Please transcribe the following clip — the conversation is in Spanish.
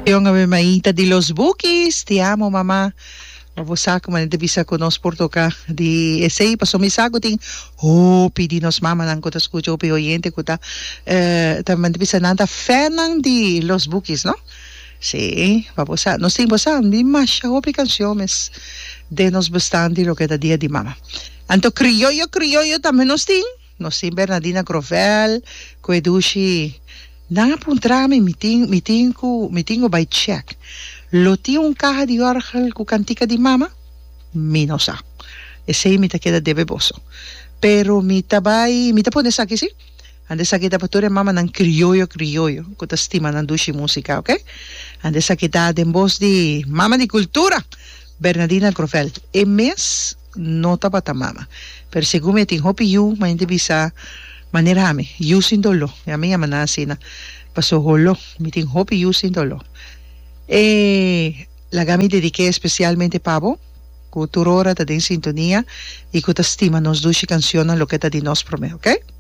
Yung maita di los Bukis, ti amo mama. Mabusa ko man bisa ko nos porto ka di essay pa sumisagot ting pidi nos mama nang kutas kucho pi oyente kuta taman bisa nanta fan ng di los Bukis, no? Sí, papusa. Nos ting bosa, di masya hopi canciones de nos bastante lo que da día di mama. Anto criollo también nos ting Bernardina Grovel, Kuedushi, nang apuntrami miting ko by check. Loti un caja di orgel ku cantica di mama, minosa. E sei mi ta queda de beboso. Pero mi tapone sa que sí. Ande sa kita patore mama nang criollo, ku ta stima nang dushi musika, okay? Ande sa kita den voz di mama di cultura, Bernardina Grovel. E mes nota pata mama. Per segume tin hopi you, ma inte bisa manerami, you sin dolo. Ya mi manasina. Paso holo, mi tin hopi you sin dolo. La gami dediqué especialmente pavo, cu turora ta din sintonia y cu ta stima nos duci canción lo que ta di nos prome, ok?